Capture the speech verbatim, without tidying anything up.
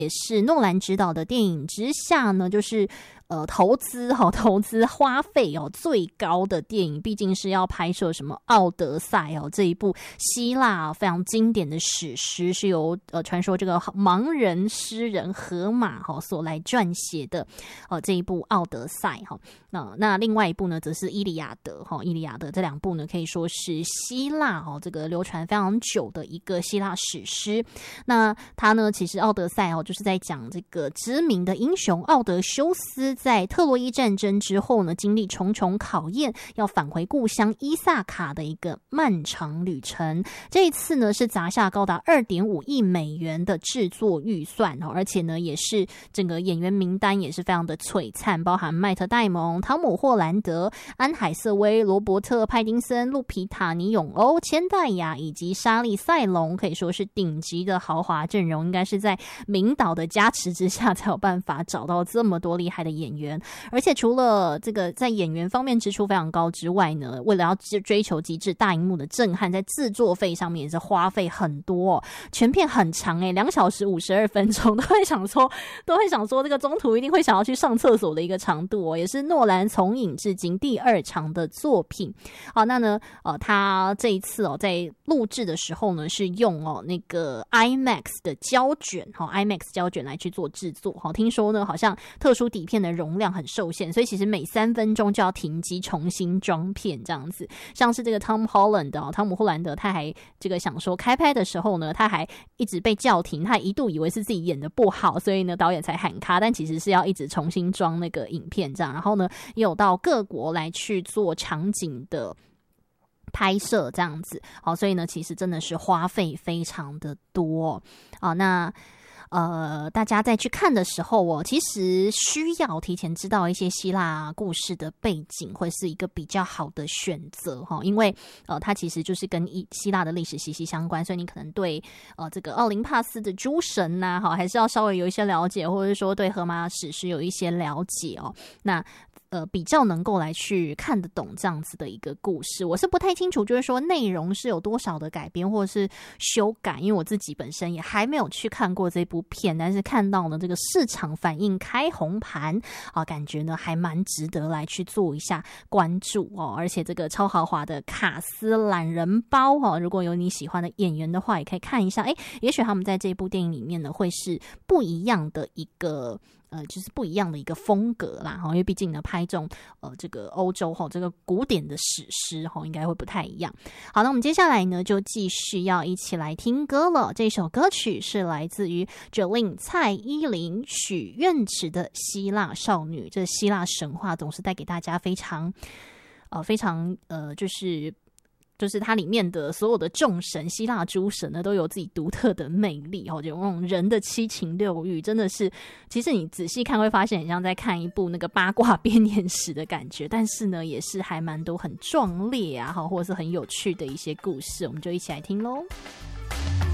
也是诺兰执导的电影之下呢，就是呃投资哈、哦、投资花费哦最高的电影，毕竟是要拍摄什么《奥德赛》哦这一部希腊、哦、非常经典的史诗，是由呃传说这个盲人诗人荷马哈、哦、所来撰写的呃这一部《奥德赛》哈、哦。那那另外一部呢，则是《伊利亚德》哈，《伊利亚德》这两部呢，可以说是希腊哈、哦、这个流传非常久的一个希腊史诗。那它呢，其实《奥德赛》哦，就是在讲这个知名的英雄奥德修斯在特洛伊战争之后呢，经历重重考验，要返回故乡伊萨卡的一个漫长旅程。这一次呢，是砸下高达 二点五亿美元的制作预算，而且呢，也是整个演员名单也是非常的璀璨，包含麦特戴蒙、汤姆霍兰德、安海瑟薇、罗伯特派丁森、路皮塔尼永欧、千代雅以及莎莉赛隆，可以说是顶级的豪华阵容，应该是在名导的加持之下才有办法找到这么多厉害的演员。而且除了这个在演员方面支出非常高之外呢，为了要追求极致大荧幕的震撼，在制作费上面也是花费很多、哦、全片很长诶、欸，两小时五十二分钟，都会想说都会想说这个中途一定会想要去上厕所的一个长度哦，也是诺兰从影至今第二长的作品。好，那呢呃他这一次哦在录制的时候呢是用哦那个 IMAX 的胶卷哈、哦、IMAX 胶卷来去做制作哈、哦，听说呢好像特殊底片的容量很受限，所以其实每三分钟就要停机重新装片这样子。像是这个 Tom Holland 哦，汤姆霍兰德，他还这个想说开拍的时候呢，他还一直被叫停，他一度以为是自己演的不好，所以呢导演才喊卡，但其实是要一直重新装那个影片这样。然后呢也有到各国来去做场景的拍摄这样子，好，所以呢其实真的是花费非常的多啊。那呃，大家在去看的时候哦，其实需要提前知道一些希腊故事的背景，会是一个比较好的选择哈，因为呃，它其实就是跟希腊的历史息息相关，所以你可能对呃这个奥林帕斯的诸神呐、啊，哈，还是要稍微有一些了解，或者说对荷马史诗有一些了解哦。那呃，比较能够来去看得懂这样子的一个故事。我是不太清楚，就是说内容是有多少的改编或者是修改，因为我自己本身也还没有去看过这部片，但是看到呢这个市场反应开红盘啊，感觉呢还蛮值得来去做一下关注哦。而且这个超豪华的卡斯懒人包哦，如果有你喜欢的演员的话，也可以看一下，哎，也许他们在这部电影里面呢会是不一样的一个。呃，就是不一样的一个风格啦，因为毕竟呢，拍这种呃这个欧洲哈这个古典的史诗哈，应该会不太一样。好，那我们接下来呢，就继续要一起来听歌了。这首歌曲是来自于 Jolin 蔡依林许愿池的希腊少女。这希腊神话总是带给大家非常呃非常呃就是。就是它里面的所有的众神，希腊诸神呢，都有自己独特的魅力哦，就那种人的七情六欲，真的是，其实你仔细看会发现，很像在看一部那个八卦编年史的感觉，但是呢，也是还蛮多很壮烈啊，或者是很有趣的一些故事，我们就一起来听咯。